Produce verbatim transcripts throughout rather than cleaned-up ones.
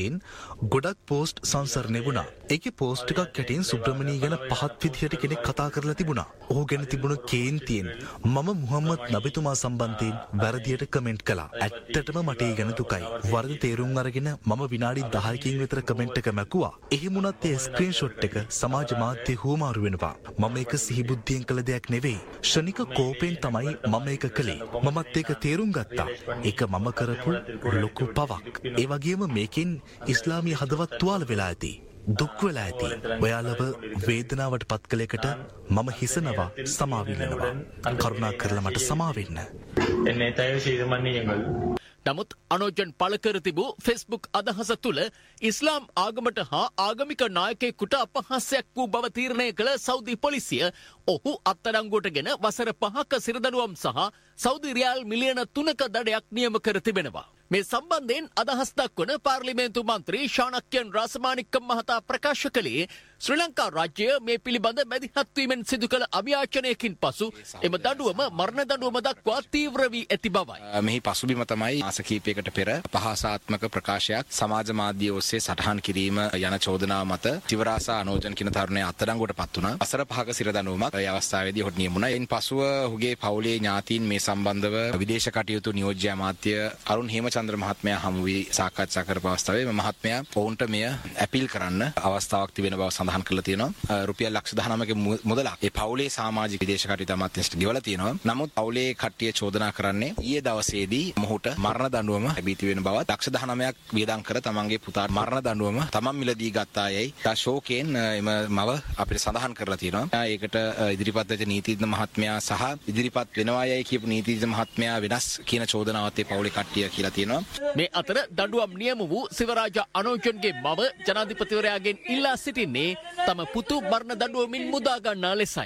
ගොඩක් පෝස්ට් සංසරණය වුණා. ඒකේ පෝස්ට් එකක් ගැටින් සුබ්‍රමණී ගැන පහත් විදිහට කෙනෙක් කතා කරලා තිබුණා. ඔහු ගැන තිබුණු කේන්තියෙන් මම මුහම්මද් නබිතුමා සම්බන්ධයෙන් වැරදියට කමෙන්ට් කළා. ඇත්තටම මට ඒ ගැන දුකයි. වරද තේරුම් අරගෙන මම විනාඩි දහයකින් විතර කමෙන්ට් එක මැකුවා. එහෙම වුණත් ඒ ස්ක්‍රීන්ෂොට් එක සමාජ මාධ්‍ය හුවමාරු වෙනවා. මම ඒක සිහිබුද්ධියෙන් කළ දෙයක් නෙවෙයි. ශනික කෝපෙන් තමයි මම ඒක කළේ. මමත් ඒක තේරුම් ගත්තා. ඒක මම කරපු ලොකු පවක්. ඒ වගේම මේකෙන් ඉස්ලාමීය හදවත් තුවාල වෙලා ඇති. දුක් වෙලා ඇති. ඔයාලව වේදනාවට පත් කළ එකට මම හිසනවා සමාවිල්ලනවා. කරුණා කරලා මට සමා වෙන්න. එන්නේ තය ශීර්මණීයංගල්. නමුත් අනෝජන් පළ කර තිබූ ෆේස්බුක් අදහස තුළ ඉස්ලාම් ආගමට හා ආගමික නායකයෙකුට අපහාසයක් වූ බව තීරණය කළ සෞදි පොලිසිය ඔහු අත්අඩංගුවටගෙන වසර පහක සිරදඬුවම් සහ සෞදි රියාල් මිලියන තුනක දඩයක් නියම කර තිබෙනවා. මේ සම්බන්ධයෙන් අදහස් දක්වන පාර්ලිමේන්තු මන්ත්‍රී ශානක්‍යන් රාසමානික්කම් මහතා ප්‍රකාශ කළේ ශ්‍රී ලංකා රාජ්‍ය මේ පිළිබඳ මැදිහත්වීමෙන් සිදු කළ අභියාචනයකින් පසු එම දඬුවම මරණ දඬුවම දක්වා තීව්‍ර වී ඇති බවයි. මෙහි පසුබිම තමයි මාස කිහිපයකට පෙර අපහාසාත්මක ප්‍රකාශයක් සමාජ මාධ්‍ය ඔස්සේ සටහන් කිරීම යන චෝදනාව මත තිවරාසා අනෝජන් කියන තරුණයා අත්අඩංගුවට පත් වුණා. වසර පහක සිර දඬුවමක් ඒ අවස්ථාවේදී ඔහුට නියම වුණා. එයින් පසුව ඔහුගේ පවුලේ ඥාතීන් මේ සම්බන්ධව විදේශ කටයුතු නියෝජ්‍ය අමාත්‍ය අරුන් හේමචන්ද්‍ර මහත්මයා හමු වී සාකච්ඡා කරපු අවස්ථාවේ මේ මහත්මයා ඔවුන්ට මෙය ඇපීල් කරන්න අවස්ථාවක් තිබෙන බව සඳහන් කරලා තියෙනවා. රුපියල් ලක්ෂ දහනවක මුදලක් ඒ පවුලේ සමාජික විදේශ කටයුතු අමාත්‍යාංශයට ගෙවලා තියෙනවා. නමුත් පවුලේ කට්ටිය චෝදනා කරන්නේ ඊයේ දවසේදී මොහුට මරණ දඬුවම ලැබී තිබෙන බවත් ලක්ෂ දහනවයක් වියදම් කර තමන්ගේ පුතාට මරණ දඬුවම තමන් මිලදී ගත්තායයි තා ශෝකයෙන් එම මව අපිට සඳහන් කරලා තියෙනවා. ඒකට ඉදිරිපත් වෙච්ච නීතිඥ මහත්මයා සහ ඉදිරිපත් වෙනවායයි කියපු නීතිඥ මහත්මයා වෙනස් කියන චෝදනාවත් ඒ පවුලේ කට්ටිය කියලා තියෙනවා. මේ අතර දඬුවම් නියම වූ සිවරාජ අනෝජන්ගේ මව ජනාධිපතිවරයාගෙන් ඉල්ලා සිටින්නේ තම පුතු මරණ දඬුවමින් මුදා ගන්නා ලෙසයි.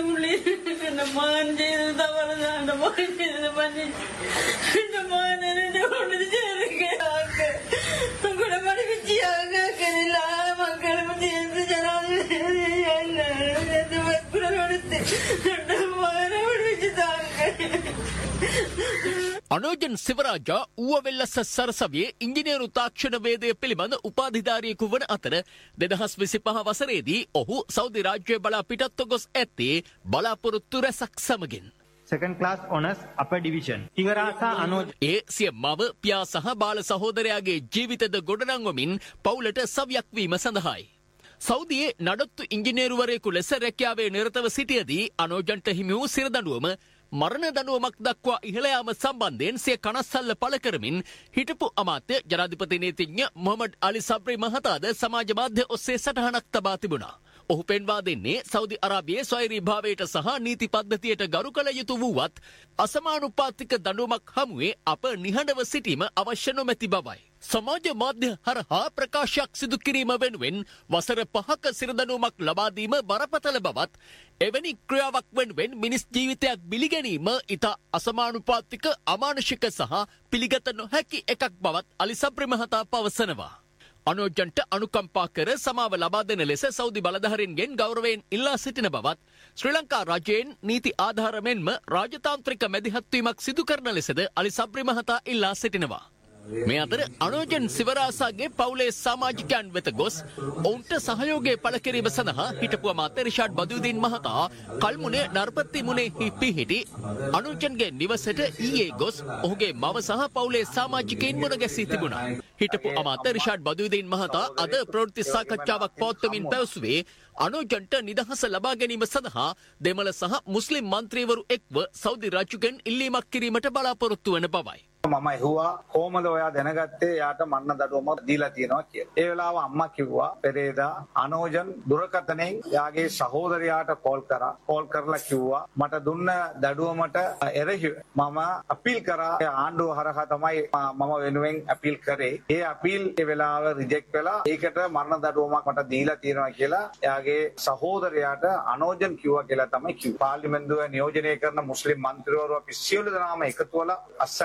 අනෝජන් සිවරාජා ඌවවෙල්ලස සරසවියේ ඉංජිනේරු තාක්ෂණ වේදය පිළිබඳ උපාධිධාරියෙකු වන අතර දෙදහස් විසිපහ වසරේදී ඔහු සෞදි රාජ්‍යය බලා පිටත්ව ගොස් ඇත්තේ බලාපොරොත්තු රැසක් සමගින්. Second class honors upper division. තිවරාසා අනෝජ ඒ සිය මව පියා සහ බාල සහෝදරයාගේ ජීවිතද ගොඩනංවමින් පවුලට සවියක් වීම සඳහායි. සෞදියේ නඩත්තු ඉංජිනේරුවරයෙකු ලෙස රැකියාවේ නිරතව සිටියදී අනෝජන්ට හිමි වූ සිරදඬුවම මරණ දඬුවමක් දක්වා ඉහළ යාම සම්බන්ධයෙන් සිය කනස්සල්ල පළ කරමින් හිටපු අමාත්‍ය ජනාධිපති නීතිඥ මොහමඩ් අලි සබ්රි මහතාද සමාජ මාධ්‍ය ඔස්සේ සටහනක් තබා තිබුණා. ඔහු පෙන්වා දෙන්නේ සෞදි අරාබියේ ස්වෛරී භාවයට සහ නීති පද්ධතියට ගරු කළ යුතු වූවත් අසමානුපාතික දඬුවමක් හමුවේ අප නිහඬව සිටීම අවශ්‍ය නොමැති බවයි. සමාජ මාධ්‍ය හරහා ප්‍රකාශයක් සිදු කිරීම වෙනුවෙන් වසර පහක සිරදඬුවමක් ලබා දීම බරපතල බවත් එවැනි ක්‍රියාවක් වෙනුවෙන් මිනිස් ජීවිතයක් බිලි ගැනීම ඉතා අසමානුපාතික අමානුෂික සහ පිළිගත නොහැකි එකක් බවත් අලි සබ්රි මහතා පවසනවා. අනෝජන්ට අනුකම්පා කර සමාව ලබා දෙන ලෙස සෞදි බලධාරීන්ගෙන් ගෞරවයෙන් ඉල්ලා සිටින බවත් ශ්‍රී ලංකා රජයෙන් නීති ආධාර මෙන්ම රාජතාන්ත්‍රික මැදිහත්වීමක් සිදු කරන ලෙසද අලි සබ්රි මහතා ඉල්ලා සිටිනවා. මේ අතර අනෝජන් සිවරාසාගේ පවුලේ සමාජිකයන් වෙත ගොස් ඔවුන්ට සහයෝගය පළ කිරීම සඳහා හිටපු අමාත්‍ය රිෂාඩ් බදුදීන් මහතා කල්මුනේ නර්පති මුනේ පිහිටි අනෝජන්ගේ නිවසට ඊයේ ගොස් ඔහුගේ මව සහ පවුලේ සමාජිකයින් මුණ ගැසී තිබුණා. හිටපු අමාත්‍ය රිෂාඩ් බදුදීන් මහතා අද ප්‍රවෘත්ති සාකච්ඡාවක් පවත්වමින් පැවසුවේ අනෝජන්ට නිදහස ලබා ගැනීම සඳහා දෙමළ සහ මුස්ලිම් මන්ත්‍රීවරු එක්ව සෞදි රජුගෙන් ඉල්ලීමක් කිරීමට බලාපොරොත්තු වන බවයි. මම ඇහුවා කොහමද ඔයා දැනගත්තේ යාට මරණ දඬුවමක් දීලා තියෙනවා කියලා. ඒ වෙලාව අම්මා කිව්වා පෙරේදා අනෝජන් දුරකථනයෙන් යාගේ සහෝදරයාට කෝල් කරා. කෝල් කරලා කිව්වා මට දුන්න දඬුවමට එරෙහිව මම අපීල් කරා. ආණ්ඩුව හරහා තමයි මම වෙනුවෙන් අපීල් කරේ. ඒ අපීල් ඒ වෙලාව රිජෙක්ට් වෙලා ඒකට මරණ දඬුවමක් මට දීලා තියෙනවා කියලා යාගේ සහෝදරයාට අනෝජන් කිව්වා කියලා තමයි කිව්වා. පාර්ලිමේන්තුවේ නියෝජනය කරන මුස්ලිම් මන්ත්‍රීවරු අපි සියලු දෙනාම එකතු වෙලා අස්සන් කරලා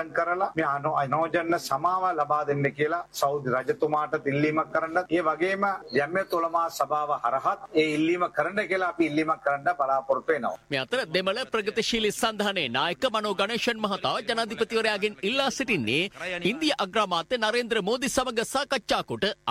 මේ අනෝජන්න සමාව ලබා දෙන්න කියලා සෞදි රජතුමාට ඉල්ලීමක් කරන්න. ඒ වගේම ජම්මියතුල් උලමා සභාව හරහත් ඒ ඉල්ලීම කරන්න කියලා අපි ඉල්ලීමක් කරන්න බලාපොරොත්තු වෙනවා. මේ අතර දෙමළ ප්‍රගතිශීලී සංධානයේ නායක මනෝ ගණේෂන් මහතා ජනාධිපතිවරයාගෙන් ඉල්ලා සිටින්නේ ඉන්දිය අග්‍රාමාත්‍ය නරේන්ද්‍ර මෝදි සමග සාකච්ඡා කොට